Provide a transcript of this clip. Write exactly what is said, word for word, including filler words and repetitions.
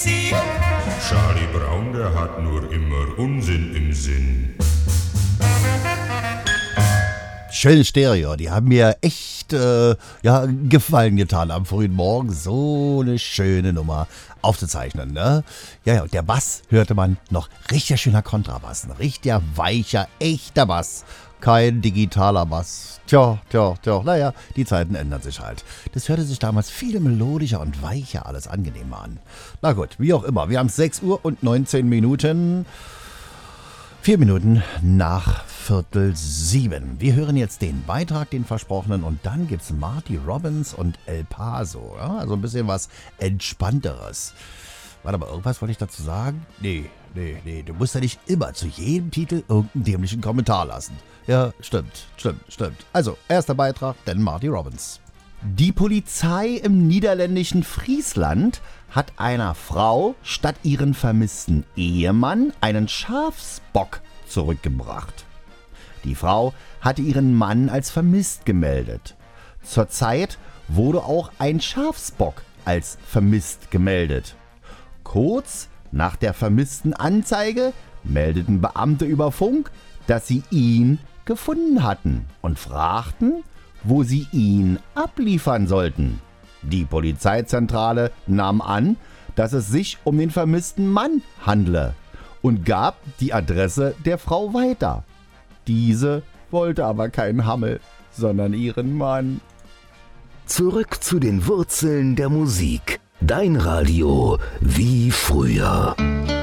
ziehen. Charlie Brown, der hat nur immer Unsinn im Sinn. Schönes Stereo, die haben mir echt äh, ja, Gefallen getan am frühen Morgen, so eine schöne Nummer aufzuzeichnen, ne? Ja, ja, und der Bass hörte man noch, richtig schöner Kontrabass, ein richtiger, weicher, echter Bass, kein digitaler Bass. Tja, tja, tja, naja, die Zeiten ändern sich halt. Das hörte sich damals viel melodischer und weicher, alles angenehmer an. Na gut, wie auch immer, wir haben sechs Uhr und neunzehn Minuten. Vier Minuten nach Viertel sieben. Wir hören jetzt den Beitrag, den versprochenen, und dann gibt's Marty Robbins und El Paso. Ja, also ein bisschen was Entspannteres. Warte mal, irgendwas wollte ich dazu sagen? Nee, nee, nee, du musst ja nicht immer zu jedem Titel irgendeinen dämlichen Kommentar lassen. Ja, stimmt, stimmt, stimmt. Also, erster Beitrag, dann Marty Robbins. Die Polizei im niederländischen Friesland hat einer Frau statt ihren vermissten Ehemann einen Schafsbock zurückgebracht. Die Frau hatte ihren Mann als vermisst gemeldet. Zurzeit wurde auch ein Schafsbock als vermisst gemeldet. Kurz nach der vermissten Anzeige meldeten Beamte über Funk, dass sie ihn gefunden hatten und fragten, wo sie ihn abliefern sollten. Die Polizeizentrale nahm an, dass es sich um den vermissten Mann handle und gab die Adresse der Frau weiter. Diese wollte aber keinen Hammel, sondern ihren Mann. Zurück zu den Wurzeln der Musik. Dein Radio wie früher.